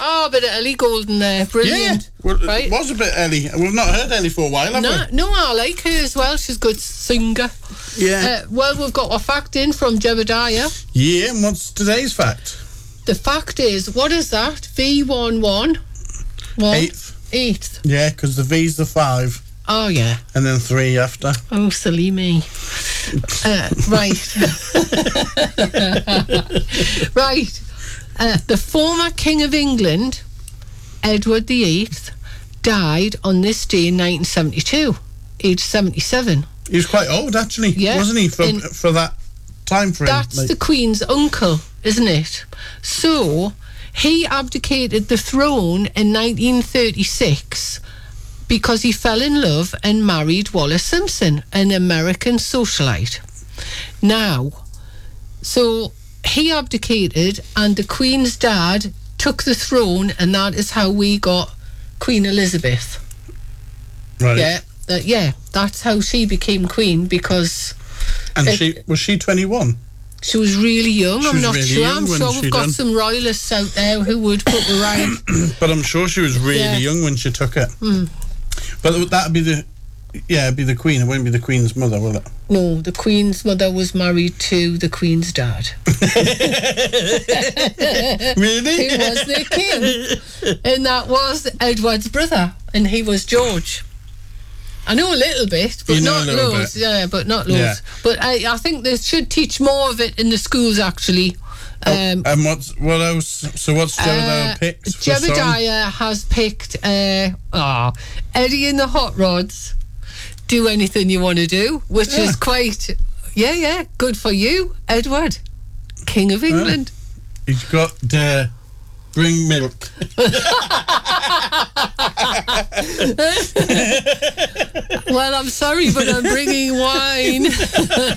Oh, a bit of Ellie Goulding there. Brilliant. Well, right? it was a bit Ellie. We've not heard Ellie for a while, have we? No, I like her as well. She's a good singer. Yeah. Well, we've got a fact in from Jebediah. Yeah, and what's today's fact? The fact is, what is that? V11? What? Eighth. Yeah, because the V's the 5. Oh, yeah. And then 3 after. Oh, silly me. Right. Right. The former King of England, Edward VIII, died on this day in 1972, aged 77. He was quite old, actually, wasn't he, for that time frame? That's the Queen's uncle, isn't it? So, he abdicated the throne in 1936 because he fell in love and married Wallace Simpson, an American socialite. Now, so he abdicated and the Queen's dad took the throne, and that is how we got Queen Elizabeth. Right. Yeah, that's how she became Queen, because... And was she 21? She was really young. I'm not sure. I'm sure we've got some royalists out there who would put the right... But I'm sure she was really young when she took it. But that'd be the Queen. It wouldn't be the Queen's mother, will it? No, the Queen's mother was married to the Queen's dad. Really? Who was the king. And that was Edward's brother, and he was George. I know a little bit, but not loads. Yeah, but not loads. Yeah. But I think they should teach more of it in the schools, actually. And what else? So what's Jebediah picked? Jebediah has picked Eddie and the Hot Rods. Do anything you want to do, which is quite good for you, Edward, King of England. He's got bring milk. Well, I'm sorry, but I'm bringing wine.